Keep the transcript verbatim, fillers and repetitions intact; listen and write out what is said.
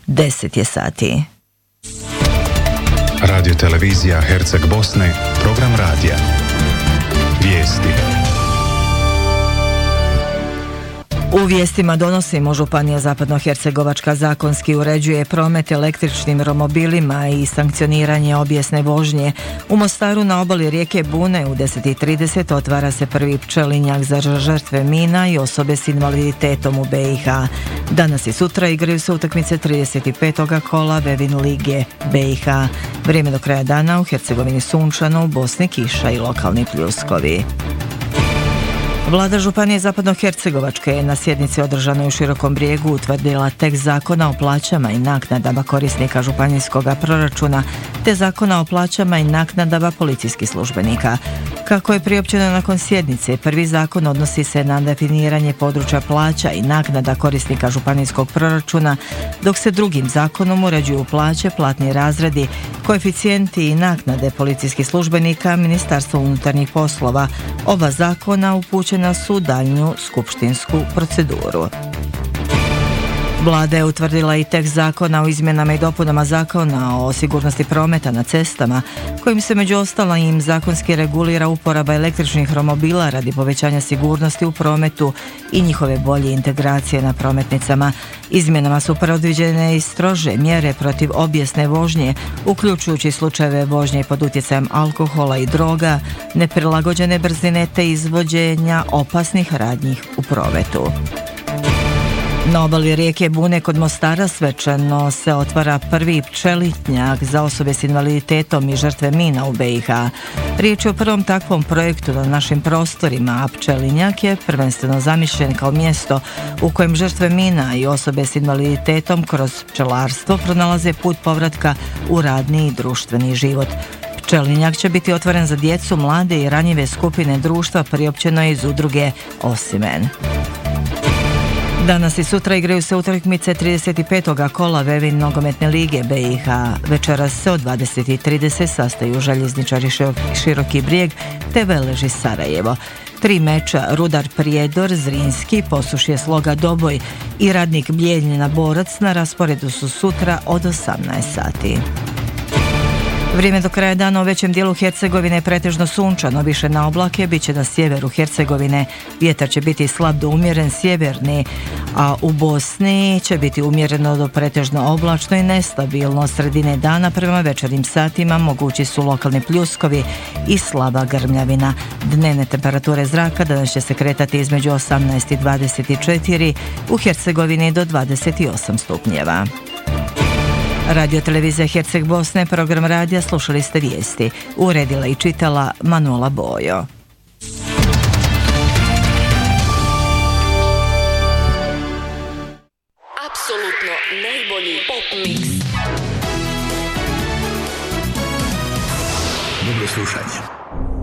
deset je sati. Radio televizija Herceg Bosne, program radija. Vijesti. U vijestima donosimo: Županija Zapadnohercegovačka zakonski uređuje promet električnim romobilima i sankcioniranje obijesne vožnje. U Mostaru na obali rijeke Bune u deset i trideset otvara se prvi pčelinjak za žrtve mina i osobe s invaliditetom u B i H. Danas i sutra igraju se utakmice trideset petog kola Vevin lige B i H. Vrijeme do kraja dana: u Hercegovini sunčano, u Bosni kiša i lokalni pljuskovi. Vlada Županije Zapadnohercegovačke je na sjednici održanoj u Širokom Brijegu utvrdila tekst zakona o plaćama i naknadama korisnika županijskog proračuna te zakona o plaćama i naknadama policijskih službenika. Kako je priopćeno nakon sjednice, prvi zakon odnosi se na definiranje područja plaća i naknada korisnika županijskog proračuna, dok se drugim zakonom uređuju plaće, platni razredi, koeficijenti i naknade policijskih službenika Ministarstva unutarnjih poslova. Oba zakona upućena su u daljnju skupštinsku proceduru. Vlada je utvrdila i tekst zakona o izmjenama i dopunama zakona o sigurnosti prometa na cestama, kojim se među ostalim zakonski regulira uporaba električnih romobila radi povećanja sigurnosti u prometu i njihove bolje integracije na prometnicama. Izmjenama su predviđene i strože mjere protiv obijesne vožnje, uključujući slučajeve vožnje pod utjecajem alkohola i droga, neprilagođene brzine te izvođenja opasnih radnji u prometu. Na obali rijeke Bune kod Mostara svečano se otvara prvi pčelinjak za osobe s invaliditetom i žrtve mina u B i H. Riječ je o prvom takvom projektu na našim prostorima, a pčelinjak je prvenstveno zamišljen kao mjesto u kojem žrtve mina i osobe s invaliditetom kroz pčelarstvo pronalaze put povratka u radni i društveni život. Pčelinjak će biti otvoren za djecu, mlade i ranjive skupine društva, priopćeno je iz udruge Osimen. Danas i sutra igraju se utakmice trideset petog kola Vevin nogometne lige B i H. Večeras se od dvadeset i trideset sastaju Željezničari Široki Brijeg te Veleži Sarajevo. Tri meča Rudar Prijedor, Zrinski, Posušje Sloga Doboj i Radnik Bijeljina Borac na rasporedu su sutra od osamnaest sati. Vrijeme do kraja dana u većem dijelu Hercegovine je pretežno sunčano, više na oblake, bit će na sjeveru Hercegovine. Vjetar će biti slab do umjeren sjeverni, a u Bosni će biti umjereno do pretežno oblačno i nestabilno. Sredine dana prema večernjim satima mogući su lokalni pljuskovi i slaba grmljavina. Dnevne temperature zraka danas će se kretati između osamnaest i dvadeset četiri, u Hercegovini do dvadeset osam stupnjeva. Radio televizija Herceg Bosne, program radija, slušali ste vijesti. Uredila i čitala Manuela Bojo. Apsolutno najbolji pop mix. Dobro slušanje.